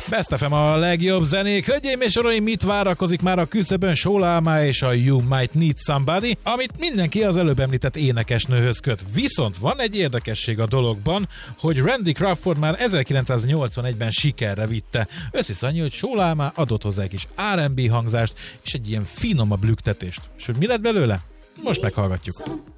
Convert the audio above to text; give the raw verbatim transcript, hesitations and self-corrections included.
Best ef em a legjobb zenék. Hölgyeim és uraim, mit várakozik már a küszöbön? Sólámá és a You Might Need Somebody, amit mindenki az előbb említett énekesnőhöz köt. Viszont van egy érdekesség a dologban, hogy Randy Crawford már ezerkilencszáznyolcvanegyben sikerre vitte. Összvisz annyi, hogy Sólámá adott hozzá egy kis er and bé hangzást és egy ilyen finomabb lüktetést. És hogy mi lett belőle? Most meghallgatjuk.